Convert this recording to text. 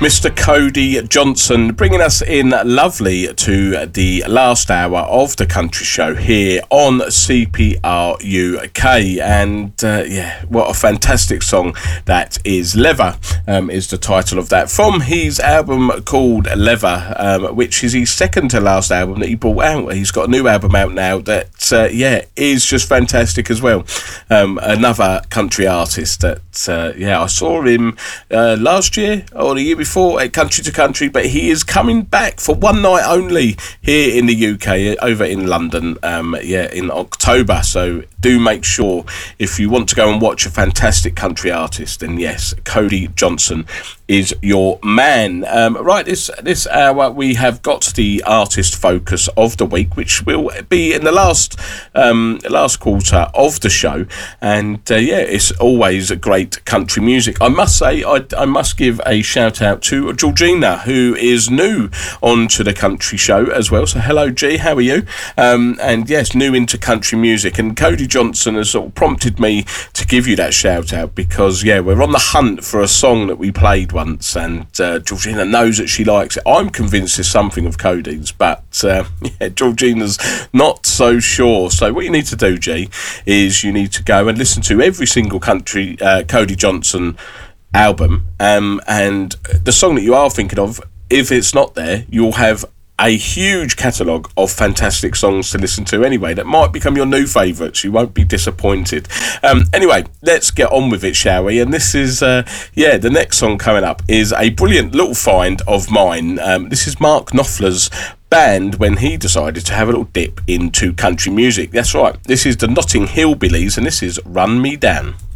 Mr. Cody Johnson, bringing us in lovely to the last hour of the country show here on CPR UK. And what a fantastic song that is. Leather is the title of that, from his album called Leather, which is his second to last album that he brought out. He's got a new album out now that is just fantastic as well. Another country artist that I saw him last year or the year before at Country to Country, but he is coming back for one night only here in the UK, over in London, in October. So do make sure, if you want to go and watch a fantastic country artist, then yes, Cody Johnson is your man. Right, this hour we have got the artist focus of the week, which will be in the last quarter of the show, and it's always a great country music. I must say, I must give a shout out to Georgina, who is new onto the country show as well. So hello G, how are you? And yes, new into country music, and Cody Johnson has sort of prompted me to give you that shout out, because we're on the hunt for a song that we played once, and Georgina knows that she likes it. I'm convinced there's something of Cody's, but Georgina's not so sure. So what you need to do, G, is you need to go and listen to every single country Cody Johnson album, and the song that you are thinking of, if it's not there, you'll have a huge catalogue of fantastic songs to listen to anyway that might become your new favourites. You won't be disappointed. Anyway, let's get on with it, shall we? And this is the next song coming up is a brilliant little find of mine. This is Mark Knopfler's band when he decided to have a little dip into country music. That's right, this is the Notting Hillbillies, and this is Run Me Down.